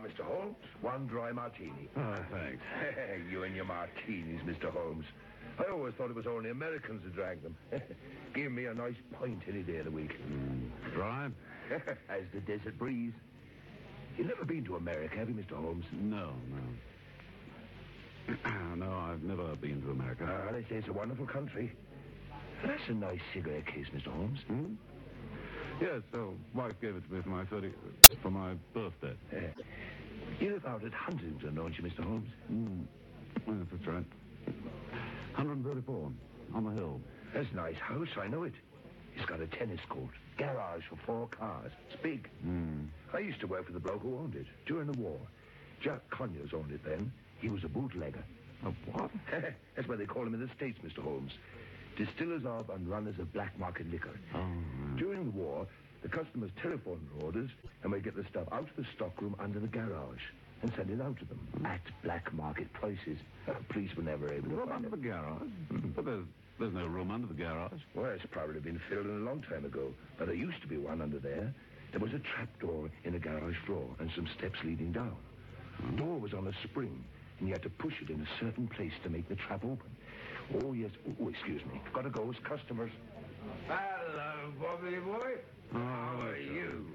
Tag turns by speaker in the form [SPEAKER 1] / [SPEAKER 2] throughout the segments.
[SPEAKER 1] Mr. Holmes. One dry martini.
[SPEAKER 2] Oh, thanks.
[SPEAKER 1] You and your martinis, Mr. Holmes. I always thought it was only Americans who drank them. Give me a nice pint any day of the week.
[SPEAKER 2] Dry?
[SPEAKER 1] As the desert breeze. You've never been to America, have you, Mr. Holmes?
[SPEAKER 2] No. No, I've never been to America.
[SPEAKER 1] They say it's a wonderful country. That's a nice cigarette case, Mr. Holmes.
[SPEAKER 2] Yes, wife gave it to me for my birthday.
[SPEAKER 1] You live out at Huntington, don't you, Mr. Holmes?
[SPEAKER 2] Yes, that's right. 134 on the hill.
[SPEAKER 1] That's a nice house, I know it. It's got a tennis court, garage for 4 cars. It's big. I used to work for the bloke who owned it during the war. Jack Conyers owned it then. He was a bootlegger.
[SPEAKER 2] A what?
[SPEAKER 1] That's why they call him in the States, Mr. Holmes. Distillers of and runners of black market liquor. During the war, the customers telephoned their orders, and we'd get the stuff out of the stockroom under the garage and send it out to them at black market prices. Police were never able to
[SPEAKER 2] Room
[SPEAKER 1] find
[SPEAKER 2] under
[SPEAKER 1] it.
[SPEAKER 2] the garage? But there's no room under the garage.
[SPEAKER 1] Well, it's probably been filled in a long time ago, but there used to be one under there. There was a trapdoor in the garage floor and some steps leading down. The door was on a spring, and you had to push it in a certain place to make the trap open. Oh, yes. Oh, excuse me. Gotta go. It's customers.
[SPEAKER 3] Hello, Bobby boy. How are you?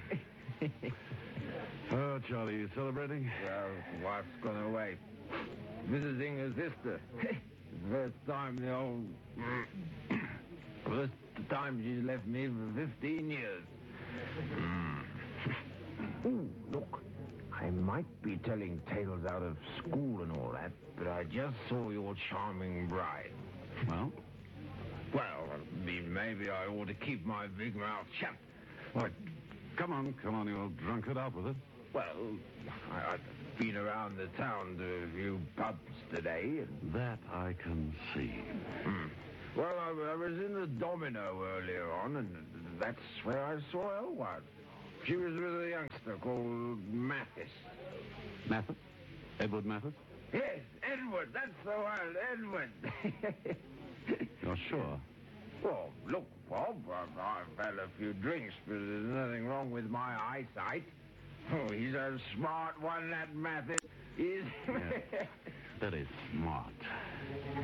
[SPEAKER 2] Oh, Charlie, you celebrating?
[SPEAKER 3] Well, wife's gone away. Visiting her sister. First time she's left me for 15 years. Ooh, look. I might be telling tales out of school and all that, but I just saw your charming bride.
[SPEAKER 2] Well?
[SPEAKER 3] Well, I mean, maybe I ought to keep my big mouth shut.
[SPEAKER 2] What? Come on, you'll drunk it up with it.
[SPEAKER 3] Well, I've been around the town to a few pubs today, and...
[SPEAKER 2] That I can see.
[SPEAKER 3] Well, I was in the Domino earlier on, and that's where I saw her wife. She was with a youngster called Mathis.
[SPEAKER 2] Mathis? Edward Mathis?
[SPEAKER 3] Yes, Edward, that's the one, Edward.
[SPEAKER 2] You're sure?
[SPEAKER 3] Well, look, Bob, I've had a few drinks, but there's nothing wrong with my eyesight. Oh, he's a smart one, that Mathis.
[SPEAKER 2] Yes. Very smart.